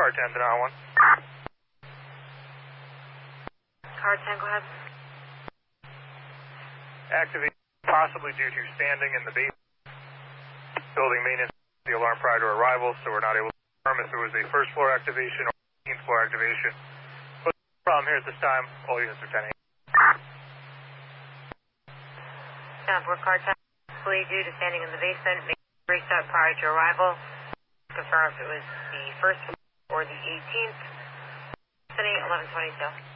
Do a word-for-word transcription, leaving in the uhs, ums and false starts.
car ten to nine one. Car ten, go ahead. Activate possibly due to standing in the base. Building maintenance the alarm prior to arrival, so we're not able to confirm if there was a first floor activation or fifteenth floor activation. But the problem here at this time, all units are ten eight. Sound for car ten, possibly due to standing in the basement, make restart prior to arrival. Confirm if it was the first or the eighteenth. eleven twenty-two.